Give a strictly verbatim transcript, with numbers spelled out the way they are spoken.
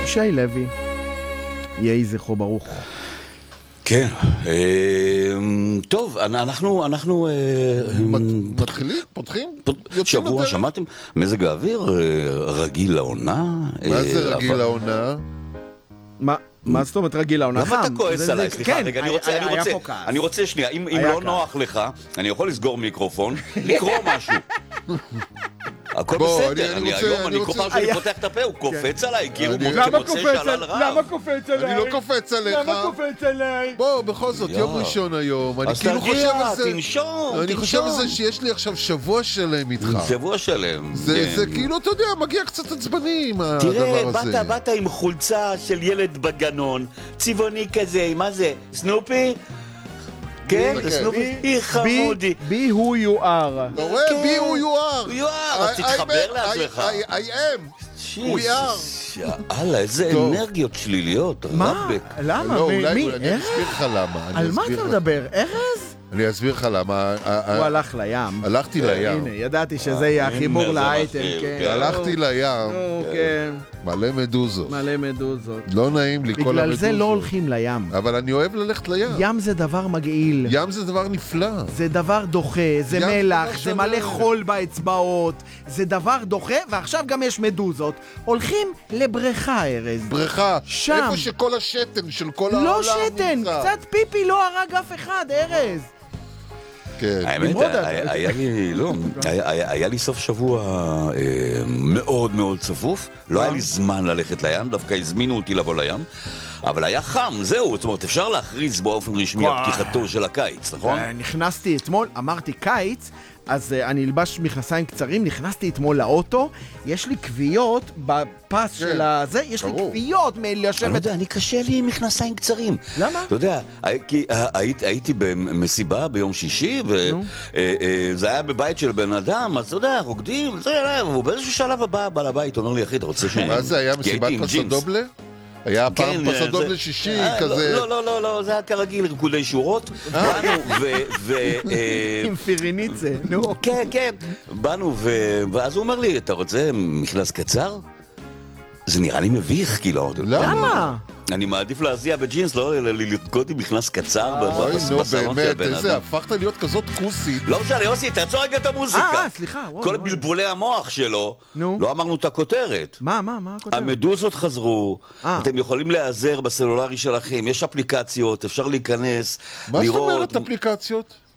ישי לוי, יהי זכרו ברוך. כן, טוב, אנחנו, אנחנו... מתחילים? פותחים? שבוע, שמעתם? מזג האוויר רגיל לעונה. מה זה רגיל לעונה? מה? מה זאת אומרת רגיל לעונה? למה אתה כועס עליי? סליחה, רגע, אני רוצה, אני רוצה, אני רוצה שנייה, אם לא נוח לך, אני יכול לסגור מיקרופון, לקרוא משהו. הכל בסדר, אני היום, אני כל פעם שאני פותח את הפה, הוא קופץ עליי, כאילו מוצא שלל רב. למה קופץ עליי? אני לא קופץ עליך. למה קופץ עליי? בוא, בכל זאת, יום ראשון היום. אני כאילו חושב על זה... תנשום, אני חושב על זה שיש לי עכשיו שבוע שלם איתך. שבוע שלם. זה כאילו, אתה יודע, מגיע קצת עצבני עם הדבר הזה. תראה, באת עם חולצה של ילד בגנון, צבעוני כזה, מה זה? סנופי? כן, סנופי, חמודי. בי הוא יואר. אתה רואה? בי הוא יואר. יואר, אז תתחבר לעצמך. I am. We are. יאללה, איזה אנרגיות שליליות. מה? למה? לא, אולי מי? אני אסביר לך למה. על מה אתה מדבר? ארז? אני אסביר לך למה. הוא הלך לים. הלכתי לים. הנה, ידעתי שזה יהיה החיבור לאייטם, כן. הלכתי לים. כן. מלא מדוזות. מלא מדוזות. לא נעים לי כל המדוזות. בגלל זה לא הולכים לים. אבל אני אוהב ללכת לים. ים זה דבר מגעיל. ים זה דבר נפלא. זה דבר דוחה, זה מלח, זה מלא חול באצבעות. זה דבר דוחה, ועכשיו גם יש מדוזות. הולכים לבריכה, ארז. בריכה. שם. איפה שכל השתן של כל העולם לא נמצא. שתן, קצת פיפי לא הרג אף אחד, ארז. האמת, היה לי, לא, היה לי סוף שבוע מאוד מאוד צפוף, לא היה לי זמן ללכת לים, דווקא הזמינו אותי לבוא לים, אבל היה חם, זהו, זאת אומרת, אפשר להכריז באופן רשמי על פתיחתו של הקיץ, נכון? נכנסתי אתמול, אמרתי קיץ, אז אני אלבש מכנסיים קצרים, נכנסתי אתמול לאוטו, יש לי קביעות בפס של הזה, יש לי קביעות מלשבת... אני לא יודע, אני קשה לי עם מכנסיים קצרים. למה? אתה יודע, הייתי במסיבה ביום שישי, וזה היה בבית של בן אדם, אז אתה יודע, רוקדים, ובאיזשהו שלב הבא, בעל הבית אומר לי, אחי, אתה רוצה ש... מה זה, היה מסיבת פסדובלה? היה פעם פסדובלה שישי כזה... לא, לא, לא, לא, זה היה כרגיל, ריקודי שורות. באנו ו... עם פיריניצה, נו. כן, כן. באנו ואז הוא אומר לי, אתה רוצה מכנס קצר? זה נראה לי מביך, כאילו. למה? אני מעדיף להזיע בג'ינס, לא לרקוד עם מכנס קצר בסלון של בן באמת, אדם. איזה, הפכת להיות כזאת כוסית. לא משנה, יוסי, תעצור רגע את המוזיקה. אה, סליחה. כל בלבולי המוח שלו, לא אמרנו את הכותרת. מה, מה, מה הכותרת? המדוזות חזרו, אתם יכולים להיעזר בסלולרי שלכם, יש אפליקציות, אפשר להיכנס, מה זאת אומרת אפליקציות?